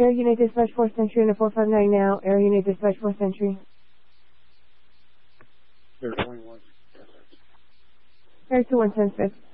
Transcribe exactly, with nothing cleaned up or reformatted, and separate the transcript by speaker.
Speaker 1: Air Unit Dispatch fourth Century and a four five nine now. Air Unit Dispatch fourth Century.
Speaker 2: Air twenty-one.
Speaker 1: Air two one ten fifth.